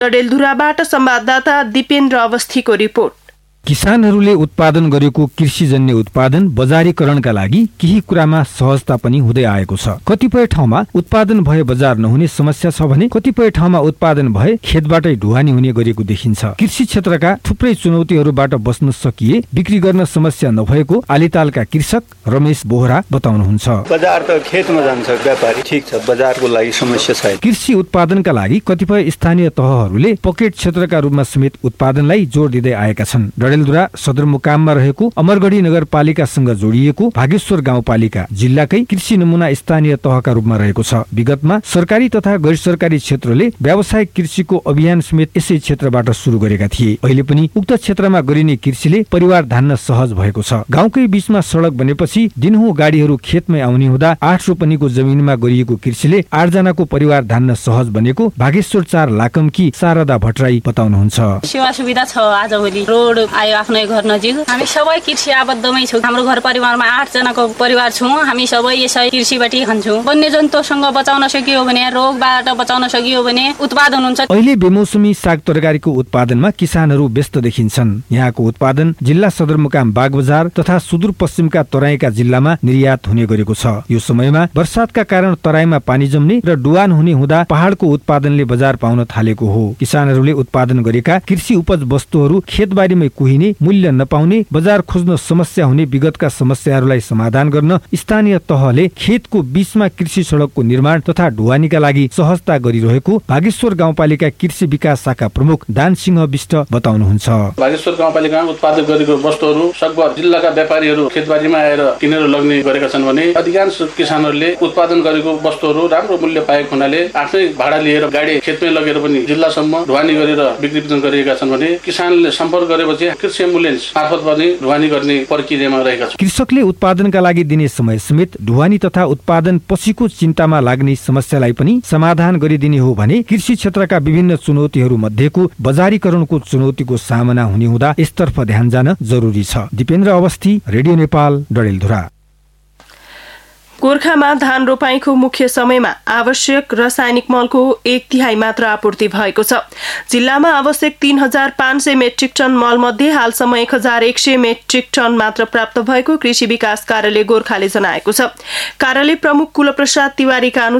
डडेलधुराबाट संवाददाता दिपेन्द्र अवस्थीको रिपोर्ट। किसानहरूले उत्पादन गरेको कृषिजन्य उत्पादन बजारीकरणका लागि केही कुरामा सहजता पनि हुँदै आएको छ। कतिपय ठाउँमा उत्पादन भए बजार नहुने समस्या छ भने कतिपय ठाउँमा उत्पादन भए खेतबाटै ढुवानी हुने गरेको देखिन्छ। कृषि क्षेत्रका थुप्रै चुनौतीहरूबाट बस्न सकिए बिक्री गर्न समस्या नभएको आलितालका कृषक रमेश बोहरा बताउनुहुन्छ। बजार त खेतमा जान्छ व्यापारी, ठीक छ, बजारको लागि समस्या छैन। कृषि उत्पादनका लागि कतिपय स्थानीय तहहरूले पकेट क्षेत्रका रूपमा समेत उत्पादनलाई जोड दिँदै आएका छन्। डडेलधुरा सदरमुकाममा रहेको अमरगढी नगरपालिकासँग जोडिएको भागेश्वर गाउँपालिका जिल्लाकै कृषि नमुना स्थानीय तहका रूपमा रहेको छ। विगतमा सरकारी तथा गैर सरकारी क्षेत्रले व्यावसायिक कृषिको अभियान समेत यसै क्षेत्रबाट सुरु गरेका थिए। अहिले पनि उक्त क्षेत्रमा गरिने कृषिले परिवार धान्न सहज भएको छ। गाउँकै बीचमा सडक बनेपछि दिनहुँ गाडीहरू खेतमै आउने हुँदा 8 रोपनीको जमिनमा गरिएको कृषिले 8 जनाको परिवार धान्न सहज बनेको भागेश्वर 4 लाकमकी शारदा भट्टराई बताउनुहुन्छ। सेवा सुविधा छ, आजभोलि रोड आयो आफ्नै घर नजिक। हामी सबै कृषि आबद्धमै छौँ। हाम्रो घर परिवारमा 8 जनाको परिवार छौँ। हामी सबै यसै कृषिबाटै खान्छौँ। वन्यजन्तुसँग बचाउन सकियो भने, रोगबाट बचाउन सकियो भने उत्पादन हुन्छ। अहिले बेमौसमी साग तरकारीको उत्पादनमा किसानहरू व्यस्त देखिन्छन्। यहाँको उत्पादन जिल्ला सदरमुकाम बागबजार तथा सुदूरपश्चिमका तराईका जिल्लामा निर्यात हुने गरेको छ। यो समयमा वर्षातका कारण तराईमा पानी जम्ने र डुवान हुने हुँदा पहाडको उत्पादनले बजार पाउन थालेको हो। किसानहरूले उत्पादन गरेका कृषि उपज वस्तुहरू खेतबारीमै कुहिने, मूल्य नपाउने, बजार खोज्न समस्या हुने विगतका समस्याहरूलाई समाधान गर्न स्थानीय तहले खेतको बीचमा कृषि सडकको निर्माण तथा ढुवानीका लागि सहजता गरिरहेको भागेश्वर गाउँपालिका कृषि विकास शाखा प्रमुख दानसिंह विष्ट बताउनुहुन्छ। भागेश्वर गाउँपालिकामा उत्पादन गरेको वस्तुहरू सकभर जिल्लाका व्यापारीहरू खेतबारीमा आएर किनेर लग्ने गरेका छन् भने अधिकांश किसानहरूले उत्पादन गरेको वस्तुहरू राम्रो मूल्य पाएको हुनाले आफ्नै भाडा लिएर गाडी खेतमै लगेर पनि जिल्लासम्म ढुवानी गरेर बिक्री वितरण गरिएका छन् भने किसानले सम्पर्क गरेपछि कृषि एम्बुलेन्स मार्फत पनि ढुवानी गर्ने प्रक्रियामा रहेका छन्। कृषकले उत्पादनका लागि दिने समय समेत ढुवानी तथा उत्पादन पछिको चिन्तामा लाग्ने समस्यालाई पनि समाधान गरिदिने हो भने कृषि क्षेत्रका विभिन्न चुनौतीहरू मध्येको बजारीकरणको चुनौतीको सामना हुने हुँदा यसतर्फ ध्यान जान जरुरी छ। दिपेन्द्र अवस्थी, रेडियो नेपाल, डडेलधुरा। गोर्खामा धान रोपाईको मुख्य समयमा आवश्यक रासायनिक मलको 1/3 मात्र आपूर्ति भएको छ। जिल्लामा आवश्यक 3500 मेट्रिक टन मल मध्ये हालसम्म 1100 मेट्रिक टन मात्र प्राप्त भएको कृषि विकास कार्यालय गोर्खाले जनाएको छ। कार्यालय प्रमुख कुलप्रसाद तिवारीका अनुसार